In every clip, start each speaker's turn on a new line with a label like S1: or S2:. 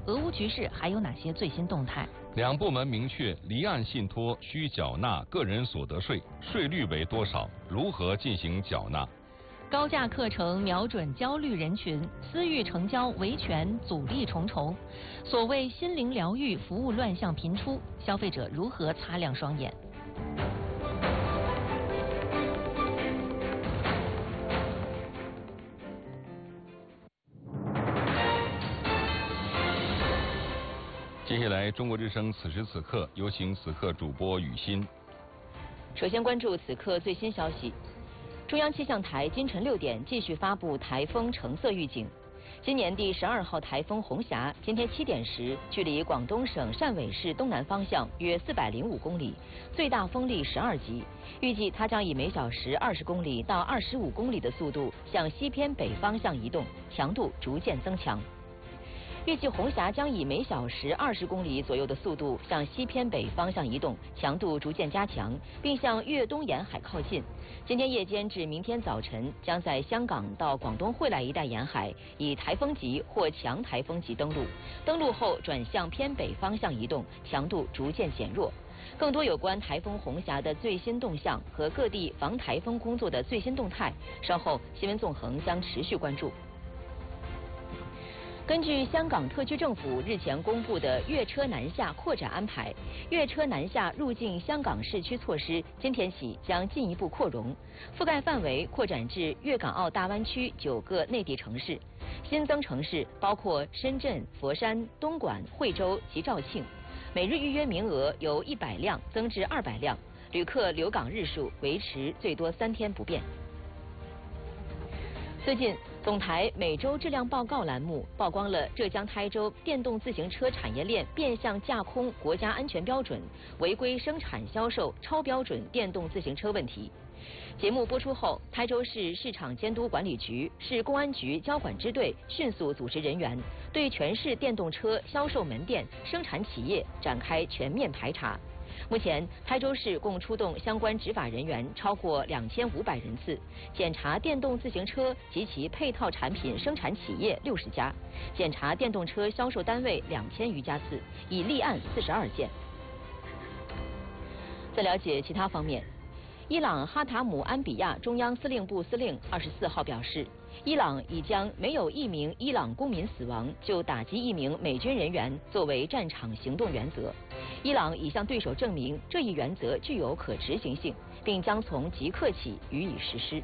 S1: 俄乌局势还有哪些最新动态？
S2: 两部门明确，离岸信托需缴纳个人所得税，税率为多少？如何进行缴纳？
S1: 高价课程瞄准焦虑人群，私域成交维权阻力重重。所谓心灵疗愈服务乱象频出，消费者如何擦亮双眼？
S2: 接下来，中国之声此时此刻有请此刻主播雨欣。
S3: 首先关注此刻最新消息。中央气象台今晨6点继续发布台风橙色预警。今年第12号台风红霞今天7点时，距离广东省汕尾市东南方向约405公里，最大风力12级。预计它将以每小时20公里到25公里的速度向西偏北方向移动，强度逐渐增强。预计红霞将以每小时20公里左右的速度向西偏北方向移动，强度逐渐加强，并向粤东沿海靠近。今天夜间至明天早晨，将在香港到广东惠来一带沿海以台风级或强台风级登陆，登陆后转向偏北方向移动，强度逐渐减弱。更多有关台风红霞的最新动向和各地防台风工作的最新动态，稍后新闻纵横将持续关注。根据香港特区政府日前公布的粤车南下扩展安排，粤车南下入境香港市区措施今天起将进一步扩容，覆盖范围扩展至粤港澳大湾区9个内地城市，新增城市包括深圳、佛山、东莞、惠州及肇庆。每日预约名额由100辆增至200辆，旅客留港日数维持最多3天不变。最近，总台每周质量报告栏目曝光了浙江台州电动自行车产业链变相架空国家安全标准、违规生产销售超标准电动自行车问题。节目播出后，台州市市场监督管理局、市公安局交管支队迅速组织人员，对全市电动车销售门店、生产企业展开全面排查。目前，台州市共出动相关执法人员超过2500人次，检查电动自行车及其配套产品生产企业60家，检查电动车销售单位2000余家次，已立案42件。再了解其他方面，伊朗哈塔姆安比亚中央司令部司令24号表示，伊朗已将没有一名伊朗公民死亡就打击一名美军人员作为战场行动原则。伊朗已向对手证明这一原则具有可执行性，并将从即刻起予以实施。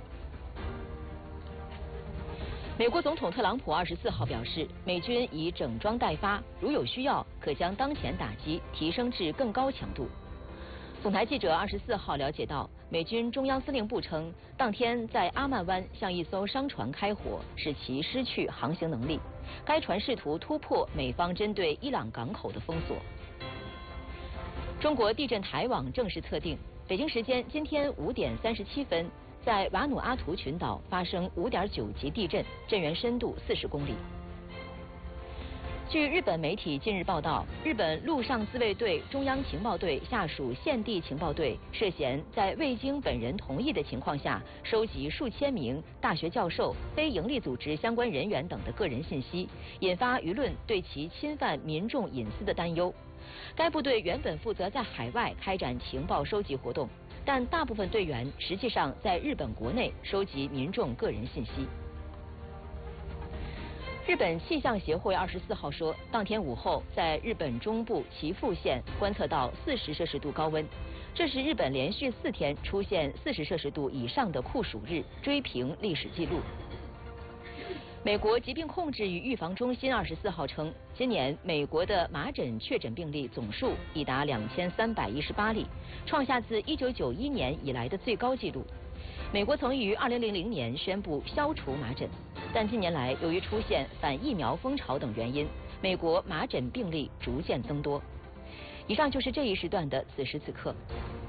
S3: 美国总统特朗普24号表示，美军已整装待发，如有需要，可将当前打击提升至更高强度。总台记者24号了解到，美军中央司令部称，当天在阿曼湾向一艘商船开火，使其失去航行能力。该船试图突破美方针对伊朗港口的封锁。中国地震台网正式测定，北京时间今天5点37分，在瓦努阿图群岛发生5.9级地震，震源深度40公里。据日本媒体近日报道，日本陆上自卫队中央情报队下属现地情报队涉嫌在未经本人同意的情况下，收集数千名大学教授、非营利组织相关人员等的个人信息，引发舆论对其侵犯民众隐私的担忧。该部队原本负责在海外开展情报收集活动，但大部分队员实际上在日本国内收集民众个人信息。日本气象协会24号说，当天午后在日本中部岐阜县观测到40摄氏度高温，这是日本连续4天出现40摄氏度以上的酷暑日，追平历史记录。美国疾病控制与预防中心24号称，今年美国的麻疹确诊病例总数已达2318例，创下自1991年以来的最高纪录。美国曾于2000年宣布消除麻疹，但近年来由于出现反疫苗风潮等原因，美国麻疹病例逐渐增多。以上就是这一时段的此时此刻。